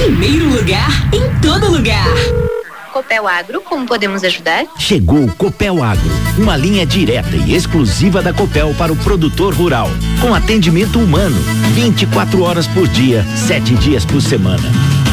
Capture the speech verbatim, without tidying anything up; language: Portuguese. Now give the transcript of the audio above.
primeiro lugar em todo lugar. Copel Agro, como podemos ajudar? Chegou o Copel Agro, uma linha direta e exclusiva da Copel para o produtor rural, com atendimento humano, vinte e quatro horas por dia, sete dias por semana.